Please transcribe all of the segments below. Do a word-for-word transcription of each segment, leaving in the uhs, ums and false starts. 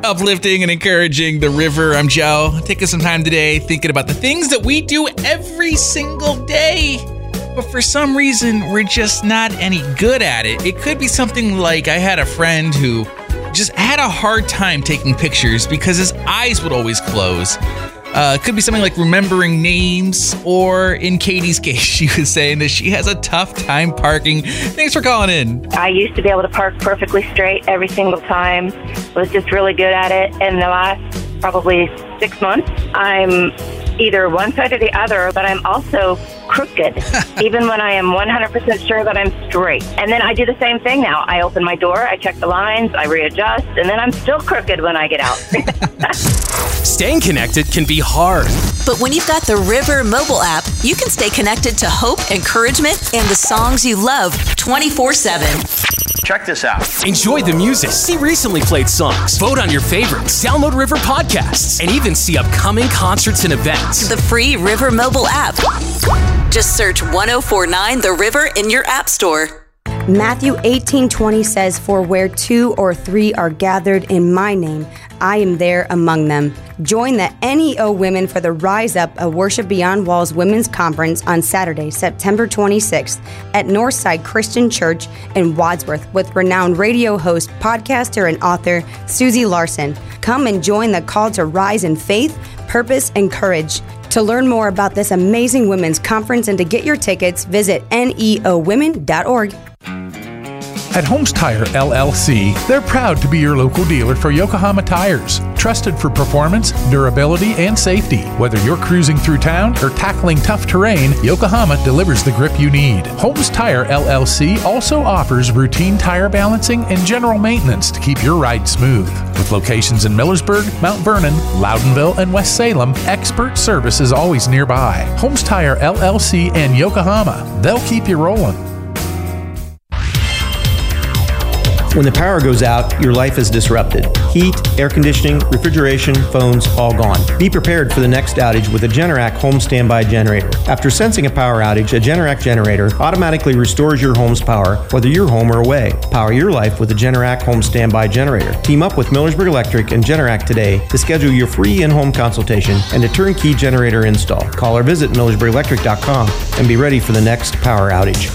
Uplifting and encouraging the river. I'm Joe. Taking some time today thinking about the things that we do every single day, but for some reason we're just not any good at it. It could be something like I had a friend who just had a hard time taking pictures because his eyes would always close. Uh, it could be something like remembering names, or in Katie's case, she was saying that she has a tough time parking. Thanks for calling in. I used to be able to park perfectly straight every single time. Was just really good at it. In the last probably six months, I'm either one side or the other, but I'm also crooked, even when I am one hundred percent sure that I'm straight. And then I do the same thing now. I open my door, I check the lines, I readjust, and then I'm still crooked when I get out. Staying connected can be hard. But when you've got the River mobile app, you can stay connected to hope, encouragement, and the songs you love twenty-four seven. Check this out. Enjoy the music, see recently played songs, vote on your favorites, download River podcasts, and even see upcoming concerts and events. The free River mobile app. Just search one oh four nine The River in your app store. Matthew eighteen twenty says, "For where two or three are gathered in my name, I am there among them." Join the N E O Women for the Rise Up, a Worship Beyond Walls Women's Conference on Saturday, September twenty-sixth at Northside Christian Church in Wadsworth with renowned radio host, podcaster, and author Susie Larson. Come and join the call to rise in faith, purpose, and courage. To learn more about this amazing women's conference and to get your tickets, visit N E O women dot org. At Holmes Tire L L C, they're proud to be your local dealer for Yokohama tires. Trusted for performance, durability, and safety. Whether you're cruising through town or tackling tough terrain, Yokohama delivers the grip you need. Holmes Tire L L C also offers routine tire balancing and general maintenance to keep your ride smooth. With locations in Millersburg, Mount Vernon, Loudonville, and West Salem, expert service is always nearby. Holmes Tire L L C and Yokohama. They'll keep you rolling. When the power goes out, your life is disrupted. Heat, air conditioning, refrigeration, phones, all gone. Be prepared for the next outage with a Generac home standby generator. After sensing a power outage, a Generac generator automatically restores your home's power, whether you're home or away. Power your life with a Generac home standby generator. Team up with Millersburg Electric and Generac today to schedule your free in-home consultation and a turnkey generator install. Call or visit Millersburg Electric dot com and be ready for the next power outage.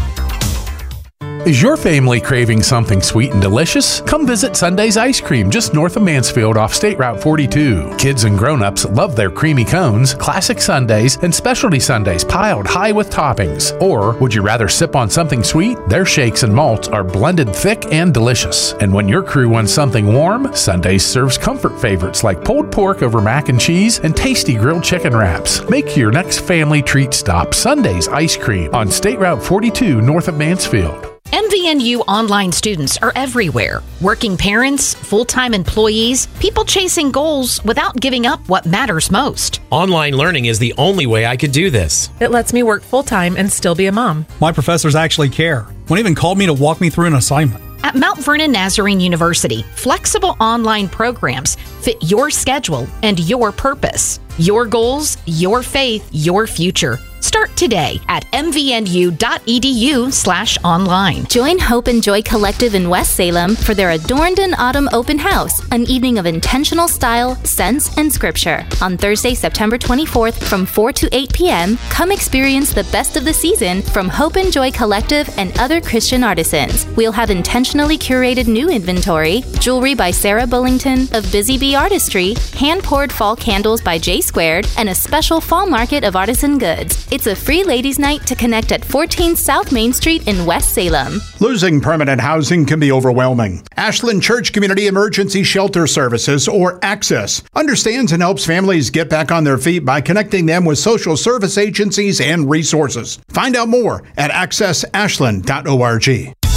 Is your family craving something sweet and delicious? Come visit Sunday's Ice Cream just north of Mansfield off State Route forty-two. Kids and grown-ups love their creamy cones, classic sundaes, and specialty sundaes piled high with toppings. Or would you rather sip on something sweet? Their shakes and malts are blended thick and delicious. And when your crew wants something warm, Sundays serves comfort favorites like pulled pork over mac and cheese and tasty grilled chicken wraps. Make your next family treat stop Sunday's Ice Cream on State Route forty-two north of Mansfield. M V N U online students are everywhere. Working parents, full-time employees, people chasing goals without giving up what matters most. Online learning is the only way I could do this. It lets me work full-time and still be a mom. My professors actually care. One even called me to walk me through an assignment. At Mount Vernon Nazarene University, flexible online programs fit your schedule and your purpose. Your goals, your faith, your future. Start today at m v n u dot e d u slash online. Join Hope and Joy Collective in West Salem for their Adorned in Autumn open house, an evening of intentional style, sense, and scripture. On Thursday, September twenty-fourth from four to eight p.m., come experience the best of the season from Hope and Joy Collective and other Christian artisans. We'll have intentionally curated new inventory, jewelry by Sarah Bullington of Busy Bee Artistry, hand-poured fall candles by J Squared, and a special fall market of artisan goods. It's a free ladies' night to connect at fourteen South Main Street in West Salem. Losing permanent housing can be overwhelming. Ashland Church Community Emergency Shelter Services, or ACCESS, understands and helps families get back on their feet by connecting them with social service agencies and resources. Find out more at access ashland dot org.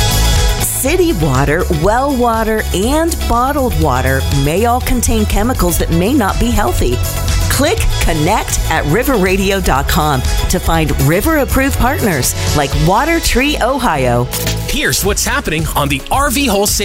City water, well water, and bottled water may all contain chemicals that may not be healthy. Click Connect at river radio dot com to find River-approved partners like Water Tree Ohio. Here's what's happening on the R V Wholesale